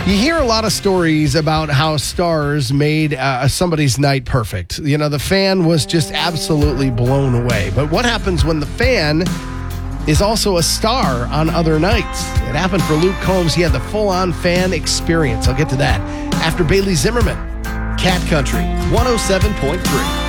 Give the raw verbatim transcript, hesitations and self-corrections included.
You hear a lot of stories about how stars made uh, somebody's night perfect. You know, the fan was just absolutely blown away. But what happens when the fan is also a star on other nights? It happened for Luke Combs. He had the full-on fan experience. I'll get to that after Bailey Zimmerman. Cat Country one oh seven point three.